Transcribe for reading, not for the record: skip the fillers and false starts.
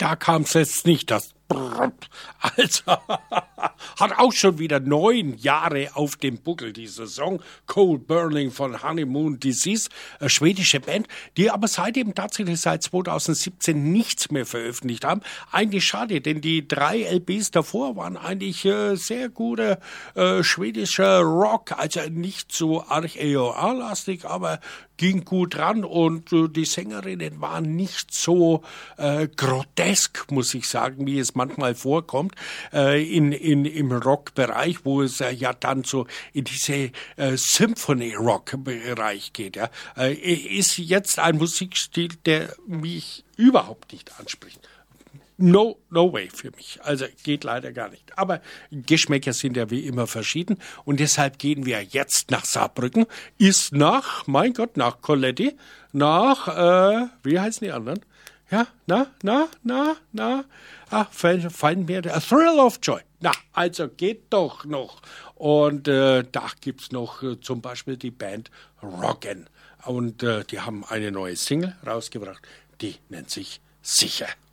da kam es jetzt nicht, das also, hat auch schon wieder 9 Jahre auf dem Buckel, dieser Song Cold Burning von Honeymoon Disease, eine schwedische Band, die aber seitdem tatsächlich seit 2017 nichts mehr veröffentlicht haben. Eigentlich schade, denn die 3 LPs davor waren eigentlich sehr guter schwedischer Rock, also nicht so arg AOR-lastig, aber ging gut ran und die Sängerinnen waren nicht so grotesk, muss ich sagen, wie es manchmal vorkommt im Rockbereich, wo es ja dann so in diese Symphony-Rock-Bereich geht. Ja. Ist jetzt ein Musikstil, der mich überhaupt nicht anspricht. No way für mich. Also geht leider gar nicht. Aber Geschmäcker sind ja wie immer verschieden. Und deshalb gehen wir jetzt nach Saarbrücken. Ist nach Coletti, wie heißen die anderen? Ja, fallen mir A Thrill of Joy. Na, also geht doch noch. Und da gibt's noch zum Beispiel die Band Roggen. Und die haben eine neue Single rausgebracht, die nennt sich Sicher.